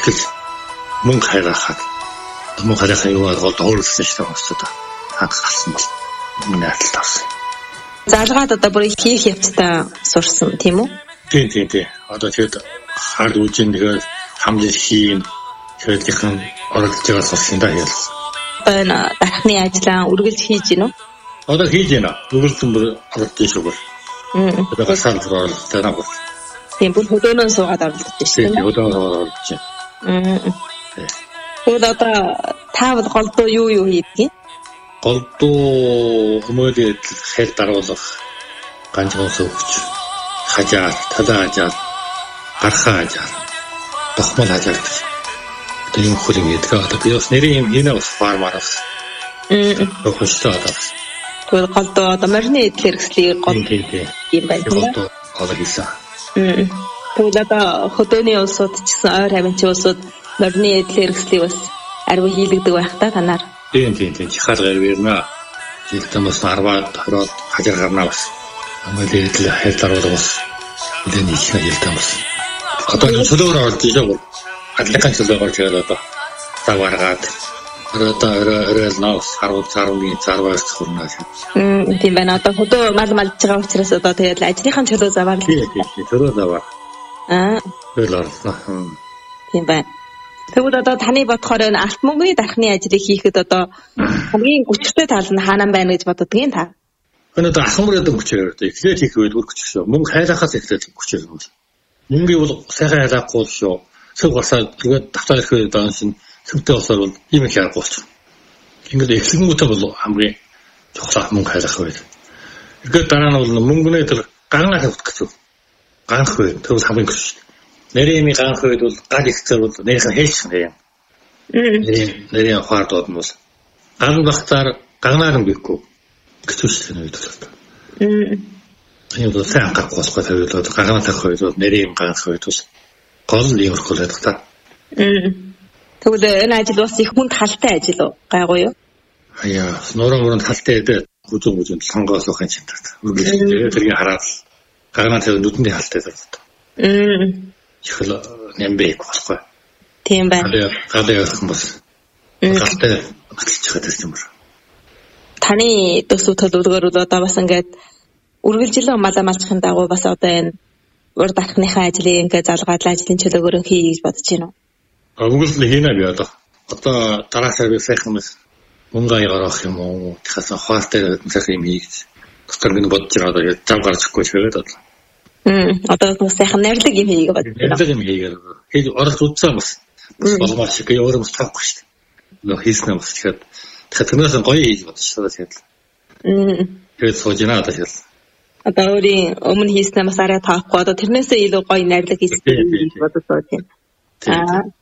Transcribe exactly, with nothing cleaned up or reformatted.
Гэтэл мөнгө хайрахад мөнгө хайрахаа юу гол доорлсон шүү дээ өстөд хагассан бол миний атал тавсан. Залгаад одоо бүр хийх явцтай сурсан тийм үү? Тийм тийм тийм. Одоо тэгээд хард үжин тэгээд хамлын хийн хэрэглэхэн оролцож байгаа сурсан да ял. Энэ дархны ажлаа үргэлж хийж гинөө? Одоо хийж байна. Үргэлжлэн бүр оролцож шүү бол. Мм. Одоо сар оролцож байгаа бол. Тийм бүр хөдөөнөө суугаад оролцож байна шүү дээ. Хөдөөнөө оролцож байна. Мм. Тэгээд одоо та бол голдуу юу юу хийдэг? Голдуу хүмүүдэд хэл даруулах ганцхан сөвч хажаа талаажаа гархаа ажаа тохмол ажаа гэдэг юм хөл юм ядгаа одоо би бас нэрийн юм хийнэ бас фармараас мм тохмолтой одоо тэгвэл голдуу одоо морины эдл хэрэгслийг гол юм байна голдуу одоо хийсэн мм тэгвэл одоо хөдөөний улсууд ч гэсэн ойр хавьчийн улсууд морины эдл хэрэгслийг бас арвин хийлэгдэг байх та танаар тийм тийм тийм чихаар гэрвэрнэ жилтэн бас арваад хороод хажаар гарнаа бас амгалээ эдл хайрлаар бас энэ их хэлтэй бас одоо энэ чөлөөр орж ижээ бол адлахын чөлөөр тэгээд одоо таваргаад одоо орой наус харуул цаарууны цаарваас хурнаа мм тийм байна одоо хөдөө мал малж байгаа учраас одоо тэгээд ажлынхан чөлөө заваар тийм тийм чөлөө заваар аа тэгэл орсон тийм байна. Тэгвэл одоо таны бодохоор энэ алт мөнгөний дархны ажлыг хийхэд одоо хамгийн хүчтэй тал нь хаанаа байна гэж боддог юм та? Энэ одоо ахмар гэдэг хүчээр одоо эхлээд хийх үед үргэлж шүү. Мөнгө хайрахаас эхлээд хүчээр юм. Мөнгө бол сайхан хайрахгүй шүү. Сөг басаад тэгээд давтаа ирэхэд даан шин сөвтэй болсоор бол ийм их харахгүй болчих. Ингээд эхлэнгүүтээ бол хамгийн чухал мөнгө хайрах үед. Тэгээд дараа нь бол мөнгөнөө тэр гангаа тавьчих гэсэн. Ганх үед тэр хамгийн хүч. Нэрийн ганх үед бол гал ихтэй бол нэрийн хэлчих юм. Нэрийн нэрийн хаардууд нь бол ган багтаар ганаар нь бихгүй. Гэвч үед бол. Мм. Энэ бол сайн анхаарах болохгүй тавиулаад гангаа тавих үед бол нэрийн ганх үед бол гол юм хөлөөд та. Мм. Тэгвэл энэ ажил бас их хүнд халтай ажил уу? Гайгүй юу? Аяа, нуруу мөрөнд халтай гэдэг хүзүүн хүзүүн сонгоос ухаан чинь тат. Үргэлж тэрийг хараад гангаа тавих нүдэндээ халтай байдаг. Мм. Ихэл нэмбэг болохгүй. Тийм байна. Гадаа явах юм бол. Гадаа баталж байгаа юм байна. Таны төсөв төлөвлөгөөр одоо бас ингээд үргэлжлэн малаа малчхын дагуу бас одоо энэ урд дарахныхаа ажлыг ингээд залгаадлаа ажлын чөлөөгөөр хий гэж бодож байна уу? Үргэлжлэн хийнэ би одоо. Одоо дараа сарын сайхан мэс мөнгө аягарах юм уу? Тэхээс хаваартай сайхан юм хийж. Тусгаар минь бодож байгаа одоо зам гарчихгүй шигээд одоо. Мм одоо сайхан нэрлэг юм хийгээ бодож байна. Нэрлэг юм хийгээ. Хийж орох үзсэн бас. Болмоор шиг өөрөө бас таахгүй шүү дээ. Нөх хийснэ бас тэгэхээр тэгэхээр тэрнээс гоё хийж бодож байгаа тэгээд. Мм. Тэгээд сууж байна одоо тэгэл. Одоо өөрийн өмнө хийснээ бас арай таахгүй одоо тэрнээсээ илүү гоё нэрлэг хийж бодож байна. Аа.